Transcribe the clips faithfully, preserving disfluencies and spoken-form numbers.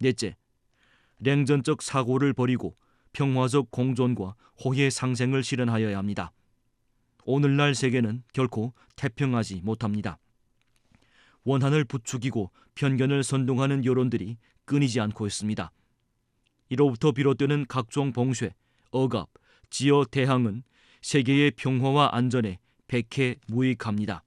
넷째, 냉전적 사고를 버리고 평화적 공존과 호혜 상생을 실현하여야 합니다. 오늘날 세계는 결코 태평하지 못합니다. 원한을 부추기고 편견을 선동하는 여론들이 끊이지 않고 있습니다. 이로부터 비롯되는 각종 봉쇄, 억압, 지어 대항은 세계의 평화와 안전에 백해무익합니다.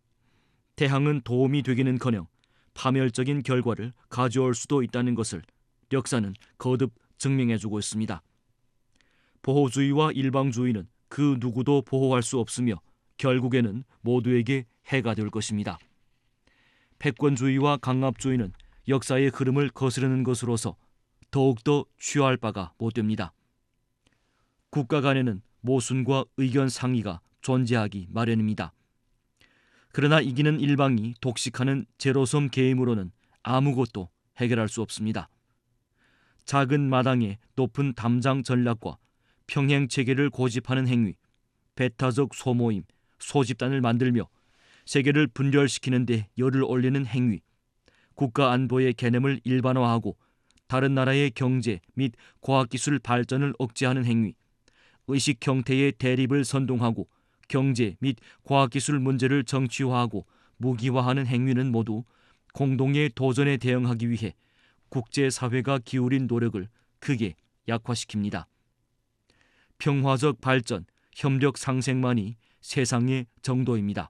대항은 도움이 되기는커녕 파멸적인 결과를 가져올 수도 있다는 것을 역사는 거듭 증명해주고 있습니다. 보호주의와 일방주의는 그 누구도 보호할 수 없으며 결국에는 모두에게 해가 될 것입니다. 패권주의와 강압주의는 역사의 흐름을 거스르는 것으로서 더욱더 취할 바가 못됩니다. 국가 간에는 모순과 의견 상이가 존재하기 마련입니다. 그러나 이기는 일방이 독식하는 제로섬 게임으로는 아무것도 해결할 수 없습니다. 작은 마당에 높은 담장 전략과 평행 체계를 고집하는 행위, 배타적 소모임, 소집단을 만들며 세계를 분열시키는 데 열을 올리는 행위, 국가 안보의 개념을 일반화하고 다른 나라의 경제 및 과학기술 발전을 억제하는 행위, 의식 형태의 대립을 선동하고 경제 및 과학기술 문제를 정치화하고 무기화하는 행위는 모두 공동의 도전에 대응하기 위해 국제사회가 기울인 노력을 크게 약화시킵니다. 평화적 발전, 협력 상생만이 세상의 정도입니다.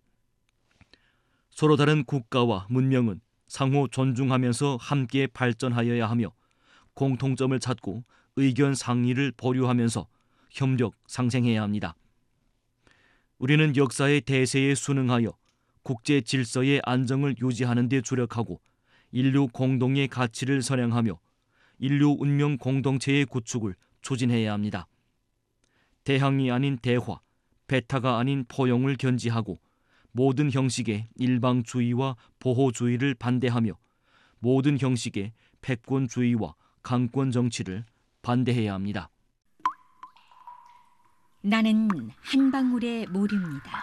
서로 다른 국가와 문명은 상호 존중하면서 함께 발전하여야 하며 공통점을 찾고 의견 상의를 보류하면서 협력 상생해야 합니다. 우리는 역사의 대세에 순응하여 국제 질서의 안정을 유지하는 데 주력하고 인류 공동의 가치를 선양하며 인류 운명 공동체의 구축을 추진해야 합니다. 대항이 아닌 대화, 배타가 아닌 포용을 견지하고 모든 형식의 일방주의와 보호주의를 반대하며 모든 형식의 패권주의와 강권 정치를 반대해야 합니다. 나는 한 방울의 물입니다.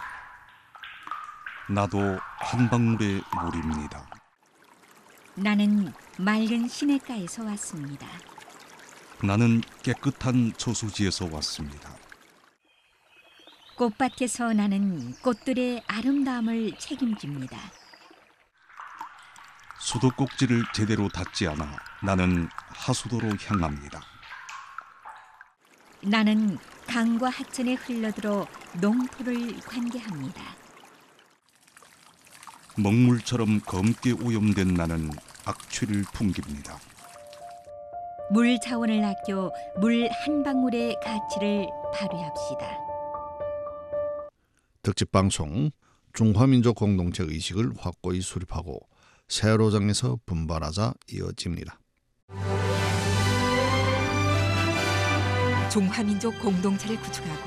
나도 한 방울의 물입니다. 나는 맑은 시냇가에서 왔습니다. 나는 깨끗한 저수지에서 왔습니다. 꽃밭에서 나는 꽃들의 아름다움을 책임집니다. 수도꼭지를 제대로 닫지 않아 나는 하수도로 향합니다. 나는 강과 하천에 흘러들어 농토를 관계합니다. 먹물처럼 검게 오염된 나는 악취를 풍깁니다. 물 자원을 아껴 물 한 방울의 가치를 발휘합시다. 특집 방송 중화민족 공동체 의식을 확고히 수립하고 세로장에서 분발하자 이어집니다. 중화민족 공동체를 구축하고